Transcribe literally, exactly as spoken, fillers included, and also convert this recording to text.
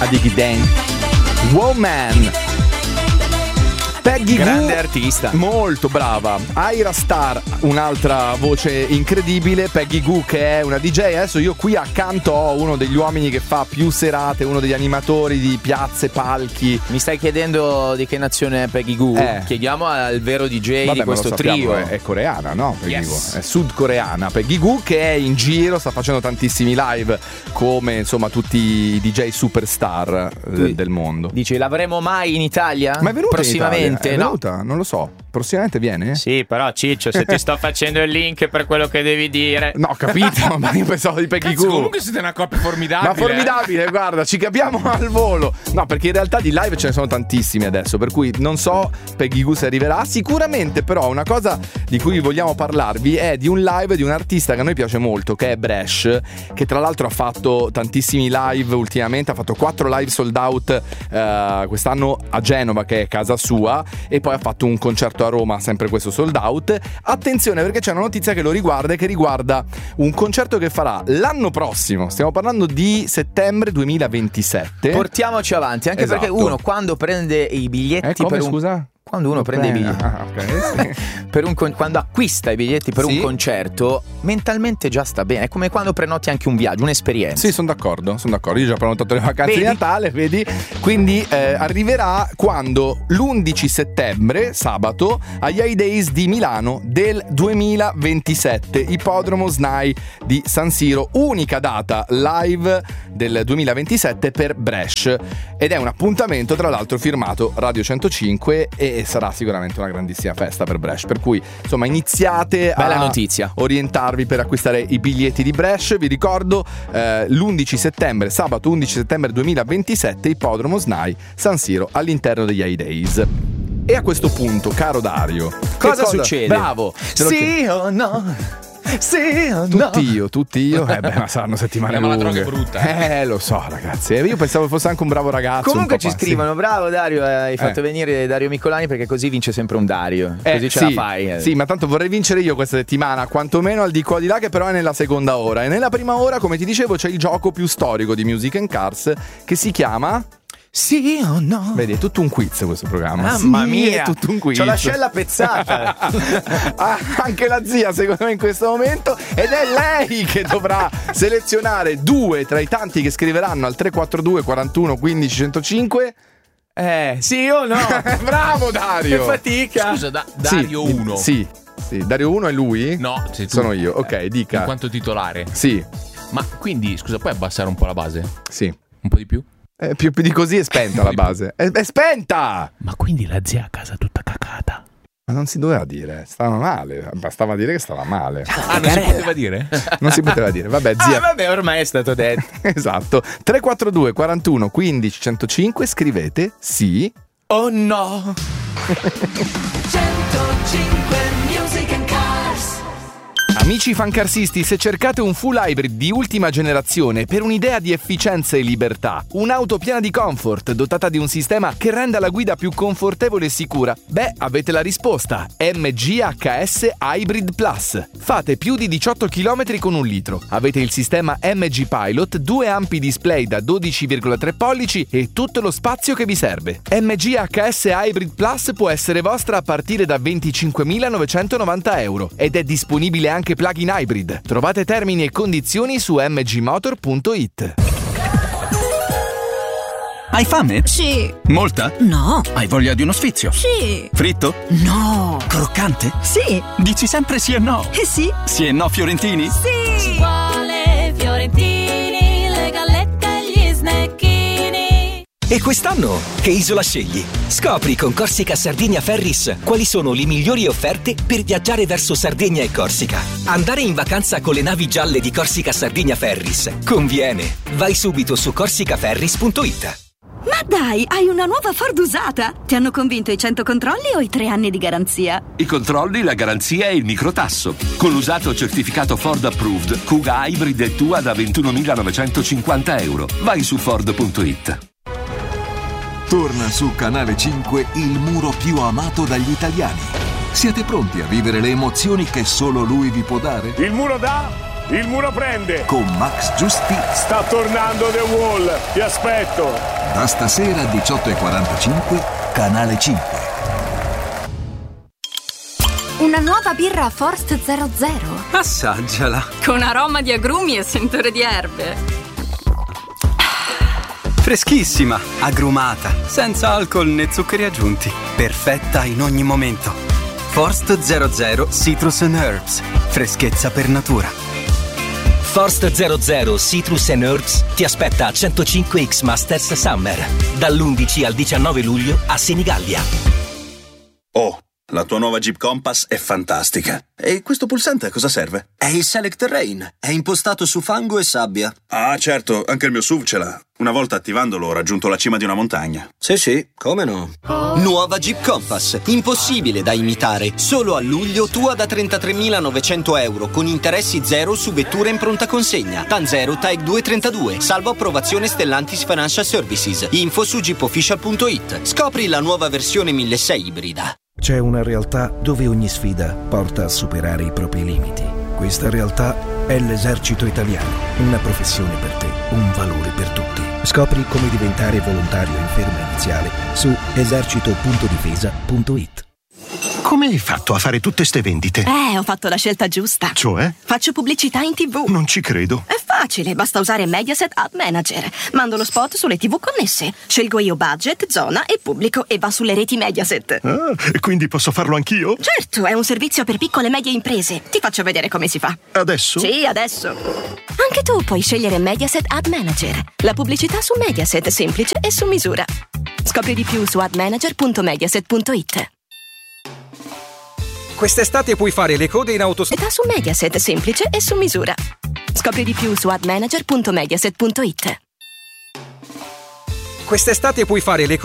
a Diggy Dan. Woman. Peggy grande Goo, artista, molto brava. Ira Star, un'altra voce incredibile. Peggy Goo, che è una D J. Adesso io qui accanto ho uno degli uomini che fa più serate, uno degli animatori di piazze, palchi. Mi stai chiedendo di che nazione è Peggy Goo? Eh. Chiediamo al vero D J. Vabbè, di questo trio. È, è coreana, no? Peggy Yes. Goo. È sudcoreana. Peggy Goo, che è in giro, sta facendo tantissimi live come insomma tutti i D J superstar del, del mondo. Dici, l'avremo mai in Italia? Ma è venuta prossimamente? in Italia? È no. venuta? Non lo so. Prossimamente viene? Sì, però Ciccio, se ti sto facendo il link per quello che devi dire. No, capito, ma io pensavo di Peggy Goo. Comunque siete una coppia formidabile. Ma formidabile, eh? Guarda, ci capiamo al volo. No, perché in realtà di live ce ne sono tantissimi adesso, per cui non so Peggy Goo se arriverà. Sicuramente però una cosa di cui vogliamo parlarvi è di un live di un artista che a noi piace molto, che è Bresh, che tra l'altro ha fatto tantissimi live ultimamente, ha fatto quattro live sold out eh, quest'anno a Genova, che è casa sua, e poi ha fatto un concerto a Roma, sempre questo sold out. Attenzione, perché c'è una notizia che lo riguarda e che riguarda un concerto che farà l'anno prossimo. Stiamo parlando di settembre duemilaventisette. Portiamoci avanti, anche Esatto. perché uno quando prende i biglietti Eh, come, per un scusa? Quando uno prende i biglietti ah, okay, sì. per un con... quando acquista i biglietti per Sì. un concerto, mentalmente già sta bene. È come quando prenoti anche un viaggio, un'esperienza. Sì, sono d'accordo, sono d'accordo. Io ho già prenotato le vacanze Vedi? di Natale, vedi? Quindi eh, arriverà quando l'undici settembre, sabato, agli High Days di Milano del duemilaventisette, Ippodromo S N A I di San Siro, unica data live del duemilaventisette per Bresh, ed è un appuntamento tra l'altro firmato Radio centocinque e sarà sicuramente una grandissima festa per Bresh, per cui insomma iniziate Bella a notizia. orientarvi per acquistare i biglietti di Bresh. Vi ricordo eh, l'undici settembre, sabato undici settembre duemilaventisette, Ippodromo S N A I San Siro, all'interno degli High Days. E a questo punto, caro Dario, Cosa, che succede? Bravo. te lo chiedo. Sì o no? Sì o no? Tutti io, tutti io. Eh beh, ma saranno settimane Abbiamo la lunghe. droga brutta. Eh, lo so, ragazzi. Eh, Io pensavo fosse anche un bravo ragazzo. Comunque un po' ci pazzi. scrivono: bravo Dario, eh, hai fatto Eh. venire Dario Miccolani perché così vince sempre un Dario. Eh, Così ce sì, la fai. eh. Sì, ma tanto vorrei vincere io questa settimana, quantomeno al di qua di là, che però è nella seconda ora. E nella prima ora, come ti dicevo, c'è il gioco più storico di Music and Cars, che si chiama... Sì o no? Vedi, è tutto un quiz questo programma. Mamma Sì, mia, è tutto un quiz. c'ho l'ascella pezzata. Ah, anche la zia secondo me in questo momento, ed è lei che dovrà selezionare due tra i tanti che scriveranno al tre quattro due quarantuno quindici centocinque. Eh, sì o no? Bravo Dario. Che fatica. Scusa, da- Dario Sì, uno. Sì, sì, Dario uno è lui? No, sei tu. Sono io. Ok, dica. In quanto titolare. Sì, Ma quindi, scusa, puoi abbassare un po' la base? sì. Un po' di più? Eh, più, più di così è spenta la base. È, è spenta! Ma quindi la zia a casa tutta cacata. Ma non si doveva dire, stava male. Bastava dire che stava male. Ah, non si poteva dire? Non si poteva dire. Vabbè, zia. Ah, vabbè, ormai è stato detto. Esatto. tre quattro due quarantuno quindici centocinque, scrivete sì. Oh no. centocinque Music and Cars. Amici fancarsisti, se cercate un full hybrid di ultima generazione per un'idea di efficienza e libertà, un'auto piena di comfort dotata di un sistema che renda la guida più confortevole e sicura, beh, avete la risposta. M G H S Hybrid Plus. Fate più di diciotto chilometri con un litro. Avete il sistema M G Pilot, due ampi display da dodici virgola tre pollici e tutto lo spazio che vi serve. M G H S Hybrid Plus può essere vostra a partire da venticinquemilanovecentonovanta euro ed è disponibile anche plug-in hybrid. Trovate termini e condizioni su m g motor punto i t. Hai fame? Sì. Molta? No. Hai voglia di uno sfizio? Sì. Fritto? No. Croccante? Sì. Dici sempre sì e no? Eh sì. Sì e no fiorentini? Sì. Ci vuole fiorentini, le gallette e gli snecchini. E quest'anno che isola scegli? Scopri con Corsica Sardinia Ferris quali sono le migliori offerte per viaggiare verso Sardegna e Corsica. Andare in vacanza con le navi gialle di Corsica Sardinia Ferris conviene. Vai subito su corsica ferris punto i t. Ma dai, hai una nuova Ford usata? Ti hanno convinto i cento controlli o i tre anni di garanzia? I controlli, la garanzia e il microtasso. Con l'usato certificato Ford Approved, Kuga Hybrid è tua da ventunomilanovecentocinquanta euro. Vai su ford punto i t. Torna su Canale cinque il muro più amato dagli italiani. Siete pronti a vivere le emozioni che solo lui vi può dare? Il muro da il muro prende. Con Max Giusti. Sta tornando The Wall, ti aspetto. Da stasera diciotto e quarantacinque, Canale cinque. Una nuova birra Forst zero zero. Assaggiala. Con aroma di agrumi e sentore di erbe. Freschissima, agrumata, senza alcol né zuccheri aggiunti. Perfetta in ogni momento. Forst zero zero Citrus and Herbs. Freschezza per natura. Forst zero zero Citrus and Herbs ti aspetta a centocinque X Masters Summer. Dall'undici al diciannove luglio a Senigallia. Oh, la tua nuova Jeep Compass è fantastica. E questo pulsante a cosa serve? È il Select Terrain. È impostato su fango e sabbia. Ah, certo, anche il mio S U V ce l'ha. Una volta attivandolo ho raggiunto la cima di una montagna. Sì, sì, come no? Nuova Jeep Compass. Impossibile da imitare. Solo a luglio tua da trentatremilanovecento euro con interessi zero su vetture in pronta consegna. TAN zero, T A E C due trentadue. Salvo approvazione Stellantis Financial Services. Info su jeep official punto it. Scopri la nuova versione milleseicento ibrida. C'è una realtà dove ogni sfida porta a superare i propri limiti. Questa realtà è l'Esercito Italiano. Una professione per te, un valore per tutti. Scopri come diventare volontario in ferma iniziale su esercito punto difesa punto it. Come hai fatto a fare tutte ste vendite? Eh, ho fatto la scelta giusta. Cioè? Faccio pubblicità in tivù. Non ci credo. È facile, basta usare Mediaset Ad Manager. Mando lo spot sulle tivù connesse. Scelgo io budget, zona e pubblico e va sulle reti Mediaset. Ah, e quindi posso farlo anch'io? Certo, è un servizio per piccole e medie imprese. Ti faccio vedere come si fa. Adesso? Sì, adesso. Anche tu puoi scegliere Mediaset Ad Manager. La pubblicità su Mediaset, semplice e su misura. Scopri di più su ad manager punto mediaset punto it. Quest'estate puoi fare le code in autostrada su Mediaset, semplice e su misura. Scopri di più su ad manager punto mediaset punto it. Quest'estate puoi fare le